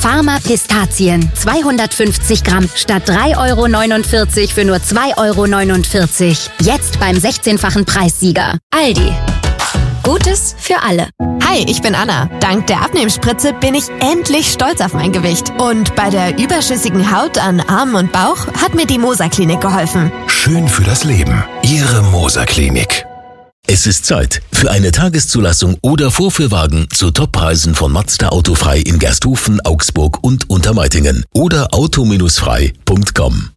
Pharma Pistazien. 250 Gramm statt 3,49 € für nur 2,49 €. Jetzt beim 16-fachen Preissieger. Aldi. Gutes für alle. Hi, ich bin Anna. Dank der Abnehmspritze bin ich endlich stolz auf mein Gewicht. Und bei der überschüssigen Haut an Armen und Bauch hat mir die Moser Klinik geholfen. Schön für das Leben. Ihre Moser Klinik. Es ist Zeit für eine Tageszulassung oder Vorführwagen zu Toppreisen von Mazda Autofrei in Gersthofen, Augsburg und Untermeitingen oder auto-frei.com.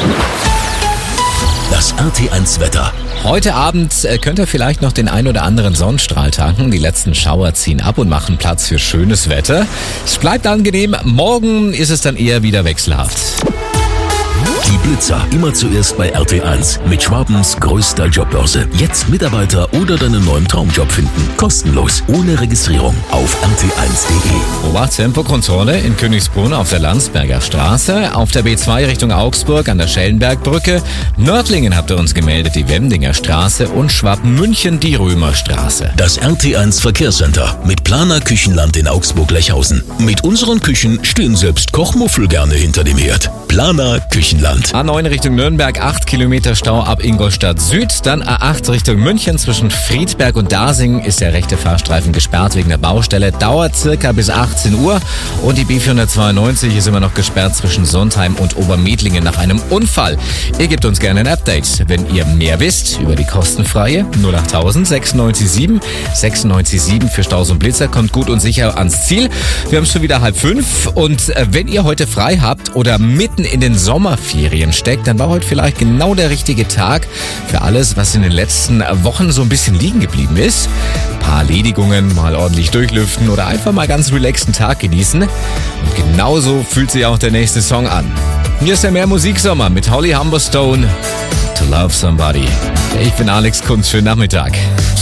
Das RT1 Wetter. Heute Abend könnt ihr vielleicht noch den ein oder anderen Sonnenstrahl tanken. Die letzten Schauer ziehen ab und machen Platz für schönes Wetter. Es bleibt angenehm. Morgen ist es dann eher wieder wechselhaft. Die Blitzer immer zuerst bei RT1 mit Schwabens größter Jobbörse. Jetzt Mitarbeiter oder deinen neuen Traumjob finden. Kostenlos, ohne Registrierung auf rt1.de. Obertempokontrolle in Königsbrunn auf der Landsberger Straße, auf der B2 Richtung Augsburg an der Schellenbergbrücke, Nördlingen habt ihr uns gemeldet, die Wemdinger Straße und Schwabmünchen die Römerstraße. Das RT1 Verkehrscenter mit Planer Küchenland in Augsburg-Lechhausen. Mit unseren Küchen stehen selbst Kochmuffel gerne hinter dem Herd. Planer Küchenland. A9 Richtung Nürnberg, 8 Kilometer Stau ab Ingolstadt Süd. Dann A8 Richtung München zwischen Friedberg und Dasing ist der rechte Fahrstreifen gesperrt wegen der Baustelle. Dauert circa bis 18 Uhr. Und die B492 ist immer noch gesperrt zwischen Sontheim und Obermedlingen nach einem Unfall. Ihr gebt uns gerne ein Update, wenn ihr mehr wisst über die kostenfreie 08000 697 697 für Staus und Blitzer. Kommt gut und sicher ans Ziel. Wir haben es schon wieder 4:30 und wenn ihr heute frei habt oder mitten in den Sommerferien steckt, dann war heute vielleicht genau der richtige Tag für alles, was in den letzten Wochen so ein bisschen liegen geblieben ist. Ein paar Erledigungen, mal ordentlich durchlüften oder einfach mal ganz relaxten Tag genießen. Und genauso fühlt sich auch der nächste Song an. Hier ist der Mehr Musiksommer mit Holly Humberstone, To Love Somebody. Ich bin Alex Kunz, schönen Nachmittag.